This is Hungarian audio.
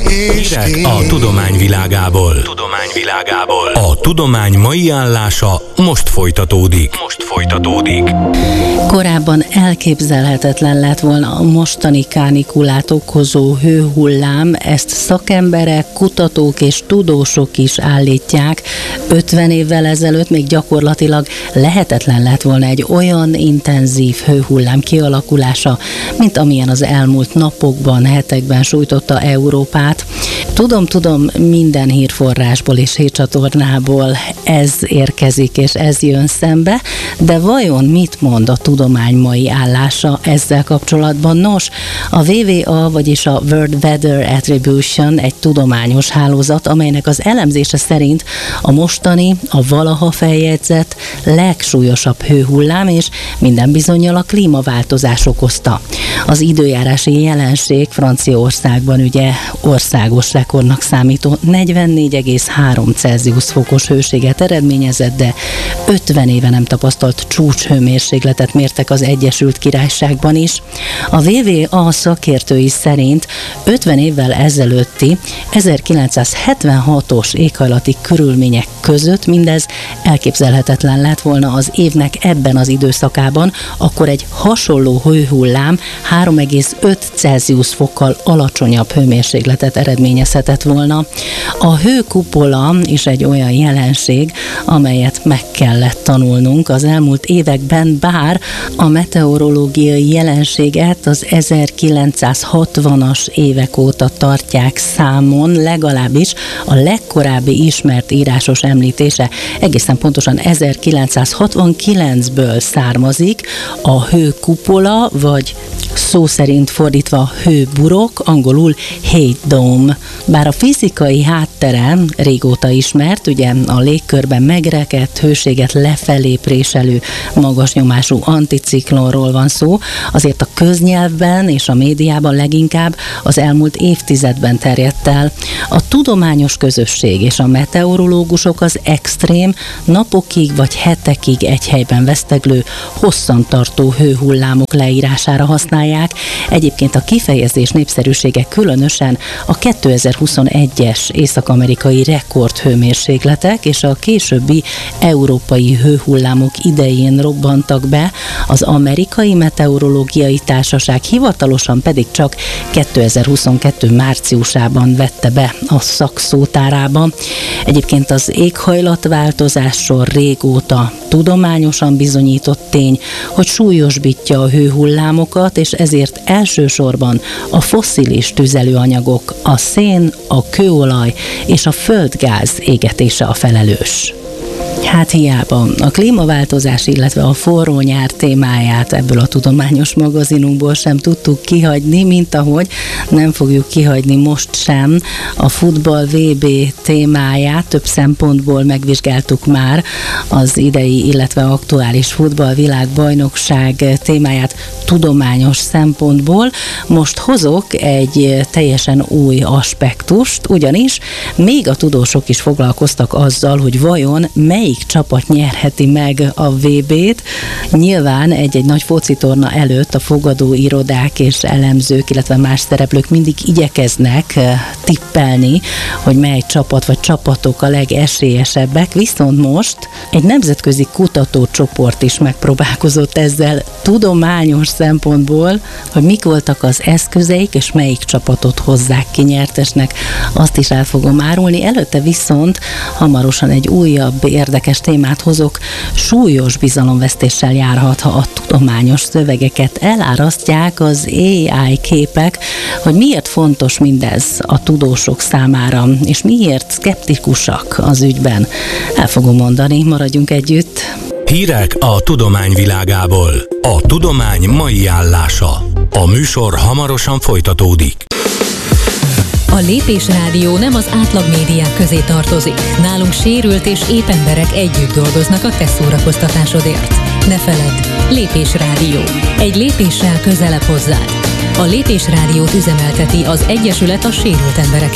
Hírek a tudomány világából. A tudomány mai állása most folytatódik. Korábban elképzelhetetlen lett volna a mostani kánikulát okozó hőhullám, ezt szakemberek, kutatók és tudósok is állítják. 50 évvel ezelőtt még gyakorlatilag lehetetlen lett volna egy olyan intenzív hőhullám kialakulása, mint amilyen az elmúlt napokban, hetekben sújtotta Európát. Tudom, minden hírforrásból és hírcsatornából ez érkezik és ez jön szembe, de vajon mit mond a tudomány mai állása ezzel kapcsolatban? Nos, a WWA, vagyis a World Weather Attribution egy tudományos hálózat, amelynek az elemzése szerint a mostani, a valaha feljegyzett legsúlyosabb hőhullám, és minden bizonnyal a klímaváltozás okozta. Az időjárási jelenség Franciaországban ugye országos rekordnak számító 44,3 Celsius fokos hőséget eredményezett, de 50 éve nem tapasztalt csúcshőmérsékletet mértek az Egyesült Királyságban is. A WWA szakértői szerint 50 évvel ezelőtti 1976-os éghajlati körülmények között mindez elképzelhetetlen lett volna az évnek ebben az időszakában, akkor egy hasonló hőhullám 3,5 Celsius fokkal alacsonyabb hőmérsékletet eredményezhetett volna. A hőkupola is egy olyan jelenség, amelyet meg kellett tanulnunk az elmúlt években, bár a meteorológiai jelenséget az 1960-as évek óta tartják számon, legalábbis a legkorábbi ismert írásos említése egészen pontosan 1969-ből származik. A hőkupola, vagy szó szerint fordítva hőburok, angolul heat dome. Bár a fizikai háttere régóta ismert, ugye a légkörben megrekedt hőséget lefelé préselő magas nyomású anticiklonról van szó, azért a köznyelvben és a médiában leginkább az elmúlt évtizedben terjedt el. A tudományos közösség és a meteorológusok az extrém, napokig vagy hetekig egy helyben veszteglő, hosszantartó hőhullámok leírására használják. Egyébként a kifejezés népszerűsége különösen a 2021-es észak-amerikai rekordhőmérsékletek és a későbbi európai hőhullámok idején robbantak be, az Amerikai Meteorológiai Társaság hivatalosan pedig csak 2022 márciusában vette be a szakszótárába. Egyébként az éghajlatváltozásról régóta tudományosan bizonyított tény, hogy súlyosbítja a hőhullámokat, és ezért elsősorban a fosszilis tüzelőanyagok, a szén, a kőolaj és a földgáz égetése a felelős. Hát hiába a klímaváltozás, illetve a forró nyár témáját ebből a tudományos magazinunkból sem tudtuk kihagyni, mint ahogy nem fogjuk kihagyni most sem a futball VB témáját. Több szempontból megvizsgáltuk már az idei, illetve aktuális futballvilágbajnokság témáját tudományos szempontból. Most hozok egy teljesen új aspektust, ugyanis még a tudósok is foglalkoztak azzal, hogy vajon melyik csapat nyerheti meg a VB-t. Nyilván egy nagy focitorna előtt a fogadóirodák és elemzők, illetve más szereplők mindig igyekeznek tippelni, hogy mely csapat vagy csapatok a legesélyesebbek, viszont most egy nemzetközi kutatócsoport is megpróbálkozott ezzel tudományos szempontból, hogy mik voltak az eszközeik, és melyik csapatot hozzák ki nyertesnek. Azt is el fogom árulni. Előtte viszont hamarosan egy újabb érdekes témát hozok. Súlyos bizalomvesztéssel járhat, ha a tudományos szövegeket elárasztják az AI képek, hogy miért fontos mindez a tudósok számára, és miért szkeptikusak az ügyben. El fogom mondani, maradjunk együtt. Hírek a tudomány világából. A tudomány mai állása. A műsor hamarosan folytatódik. A Lépés Rádió nem az átlag médiák közé tartozik. Nálunk sérült és épp emberek együtt dolgoznak a te szórakoztatásodért. Ne feledd, Lépés Rádió. Egy lépéssel közelebb hozzád. A Lépés Rádiót üzemelteti az Egyesület a sérült emberekért.